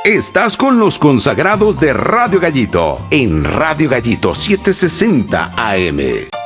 Estás con los consagrados de Radio Gallito en Radio Gallito 760 AM.